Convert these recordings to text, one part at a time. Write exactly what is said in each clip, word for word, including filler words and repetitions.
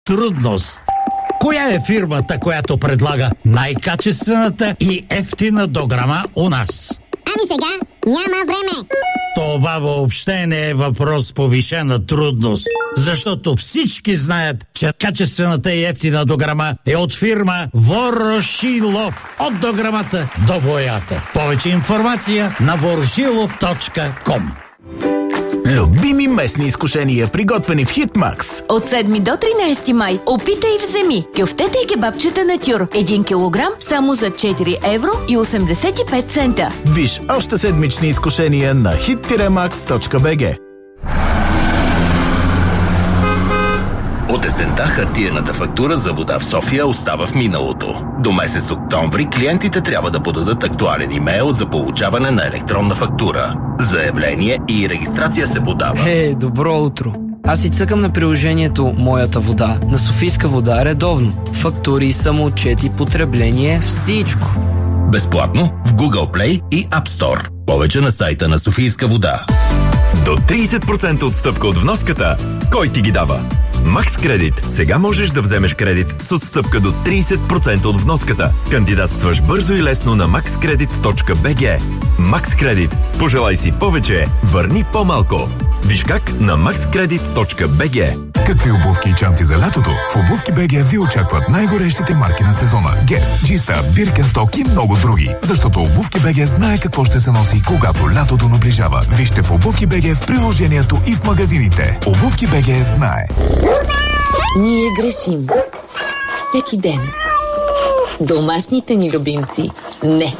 трудност. Коя е фирмата, която предлага най-качествената и ефтина дограма у нас? Ами сега няма време. Това въобще не е въпрос повишена трудност, защото всички знаят, че качествената и ефтина дограма е от фирма Ворошилов. От дограмата до боята. Повече информация на ворошилов точка ком. Любими местни изкушения, приготвени в Хитмакс. От седми до тринайсети май опитай и вземи кюфтета и кебабчета натюр. един килограм само за четири евро и осемдесет и пет цента. Виж още седмични изкушения на хит макс точка би джи. От есента хартиената фактура за вода в София остава в миналото. До месец октомври клиентите трябва да подадат актуален имейл за получаване на електронна фактура. Заявление и регистрация се подава. Хей, добро утро! Аз си цъкам на приложението Моята вода на Софийска вода редовно. Фактури, самоотчети, потребление, всичко. Безплатно в Google Play и App Store. Повече на сайта на Софийска вода. До трийсет процента отстъпка от вноската. Кой ти ги дава? Макс Кредит. Сега можеш да вземеш кредит с отстъпка до трийсет процента от вноската. Кандидатстваш бързо и лесно на макс кредит точка би джи. Макс Кредит. Пожелай си повече, върни по-малко. Виж как на макс кредит точка би джи. Какви обувки и чанти за лятото? В Обувки БГ ви очакват най-горещите марки на сезона. Гес, Джиста, Биркенсток и много други. Защото Обувки БГ знае какво ще се носи, когато лятото наближава. Вижте в Обувки БГ в приложението и в магазините. Обувки БГ знае. Ние грешим. Всеки ден. Домашните ни любимци не.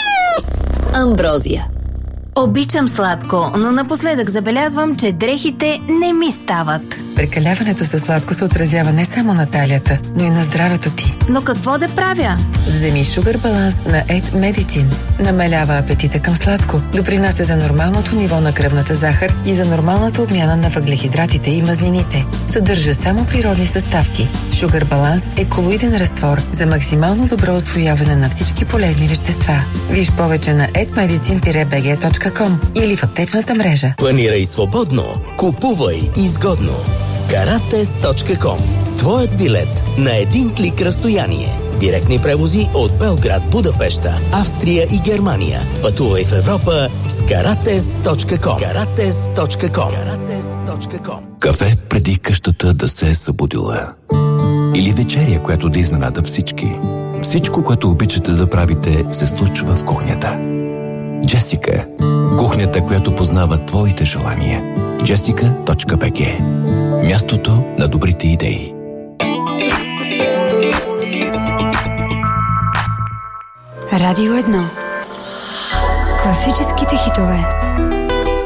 Амброзия. Обичам сладко, но напоследък забелязвам, че дрехите не ми стават. Прекаляването със сладко се отразява не само на талията, но и на здравето ти. Но какво да правя? Вземи Sugar Balance на Ед Medicine. Намалява апетита към сладко, допринася за нормалното ниво на кръвната захар и за нормалната обмяна на въглехидратите и мазнините. Съдържа само природни съставки. Sugar Balance е колоиден разтвор за максимално добро усвояване на всички полезни вещества. Виж повече на ед медицин би джи точка ком или в аптечната мрежа. Планирай свободно, купувай изгодно. каратез точка ком. Твоят билет на един клик разстояние. Директни превози от Белград, Будапеща, Австрия и Германия. Пътувай в Европа с каратез точка ком. каратез точка ком. каратез точка ком. Кафе преди къщата да се е събудила. Или вечеря, която да изненада всички. Всичко, което обичате да правите, се случва в кухнята. Джесика. Кухнята, която познава твоите желания. джесика точка би джи. Мястото на добрите идеи. Радио едно. Класическите хитове.